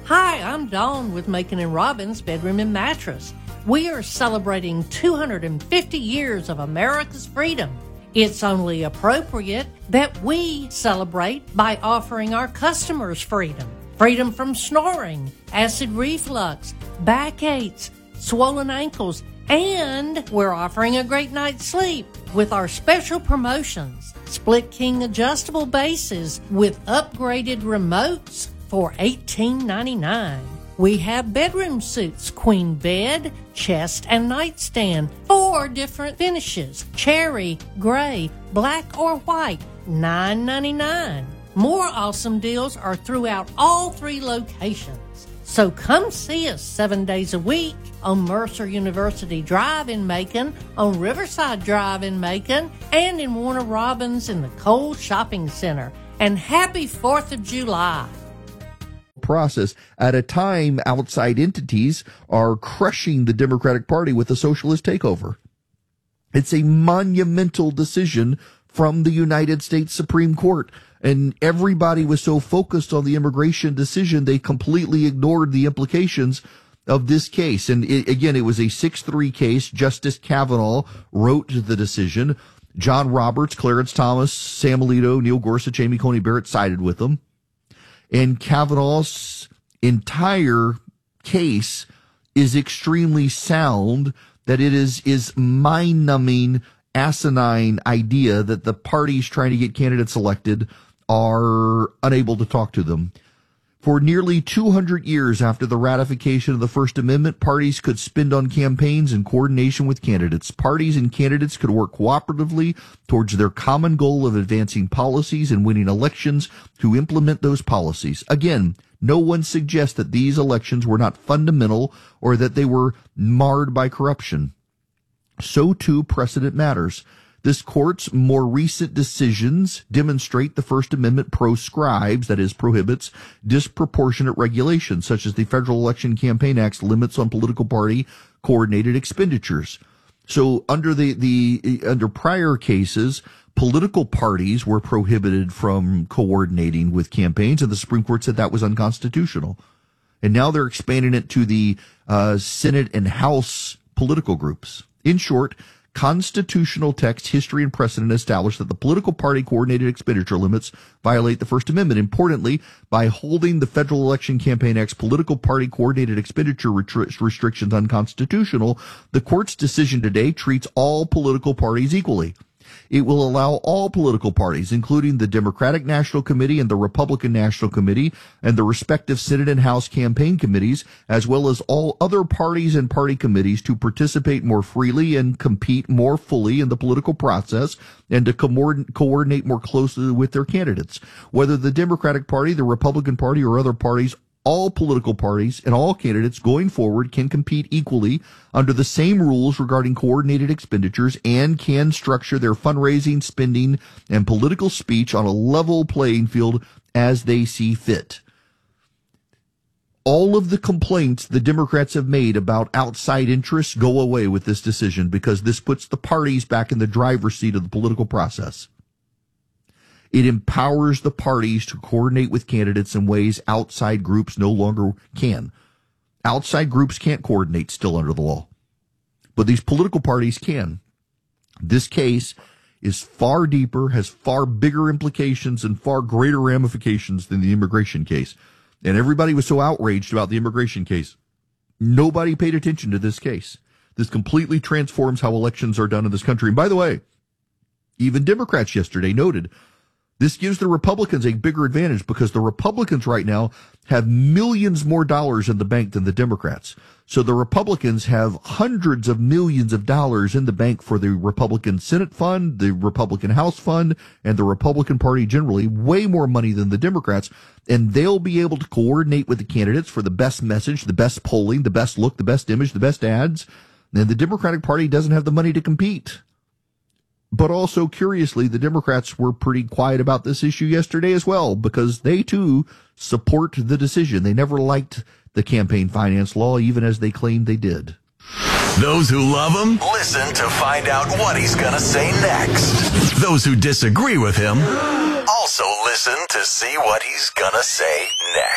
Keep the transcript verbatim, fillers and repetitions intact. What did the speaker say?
Hi, I'm Dawn with Macon and Robbins Bedroom and Mattress. We are celebrating two hundred fifty years of America's freedom. It's only appropriate that we celebrate by offering our customers freedom. Freedom from snoring, acid reflux, backaches, swollen ankles, and we're offering a great night's sleep with our special promotions. Split King adjustable bases with upgraded remotes for eighteen ninety-nine. We have bedroom suits, queen bed, chest, and nightstand, four different finishes, cherry, gray, black, or white, nine ninety-nine. More awesome deals are throughout all three locations. So come see us seven days a week on Mercer University Drive in Macon, on Riverside Drive in Macon, and in Warner Robins in the Cole Shopping Center. And happy fourth of July. Process at a time outside entities are crushing the Democratic Party with a socialist takeover. It's a monumental decision from the United States Supreme Court, and everybody was so focused on the immigration decision they completely ignored the implications of this case. And it, again, it was a six three case. Justice Kavanaugh wrote the decision. John Roberts, Clarence Thomas, Sam Alito, Neil Gorsuch, Amy Coney Barrett sided with them. And Kavanaugh's entire case is extremely sound, that it is, is mind-numbing, asinine idea that the parties trying to get candidates elected are unable to talk to them. For nearly two hundred years after the ratification of the First Amendment, parties could spend on campaigns in coordination with candidates. Parties and candidates could work cooperatively towards their common goal of advancing policies and winning elections to implement those policies. Again, no one suggests that these elections were not fundamental or that they were marred by corruption. So too, precedent matters. This court's more recent decisions demonstrate the First Amendment proscribes, that is, prohibits, disproportionate regulations, such as the Federal Election Campaign Act's limits on political party coordinated expenditures. So under the, the, under prior cases, political parties were prohibited from coordinating with campaigns, and the Supreme Court said that was unconstitutional. And now they're expanding it to the uh, Senate and House political groups. In short, constitutional text, history, and precedent establish that the political party coordinated expenditure limits violate the First Amendment. Importantly, by holding the Federal Election Campaign Act's political party coordinated expenditure retri- restrictions unconstitutional, the court's decision today treats all political parties equally. It will allow all political parties, including the Democratic National Committee and the Republican National Committee and the respective Senate and House campaign committees, as well as all other parties and party committees, to participate more freely and compete more fully in the political process and to co- coordinate more closely with their candidates. Whether the Democratic Party, the Republican Party, or other parties, all political parties and all candidates going forward can compete equally under the same rules regarding coordinated expenditures and can structure their fundraising, spending, and political speech on a level playing field as they see fit. All of the complaints the Democrats have made about outside interests go away with this decision, because this puts the parties back in the driver's seat of the political process. It empowers the parties to coordinate with candidates in ways outside groups no longer can. Outside groups can't coordinate still under the law, but these political parties can. This case is far deeper, has far bigger implications and far greater ramifications than the immigration case. And everybody was so outraged about the immigration case. Nobody paid attention to this case. This completely transforms how elections are done in this country. And by the way, even Democrats yesterday noted this gives the Republicans a bigger advantage, because the Republicans right now have millions more dollars in the bank than the Democrats. So the Republicans have hundreds of millions of dollars in the bank for the Republican Senate fund, the Republican House fund, and the Republican Party generally, way more money than the Democrats. And they'll be able to coordinate with the candidates for the best message, the best polling, the best look, the best image, the best ads. And the Democratic Party doesn't have the money to compete. But also, curiously, the Democrats were pretty quiet about this issue yesterday as well, because they, too, support the decision. They never liked the campaign finance law, even as they claimed they did. Those who love him, listen to find out what he's going to say next. Those who disagree with him, also listen to see what he's going to say next.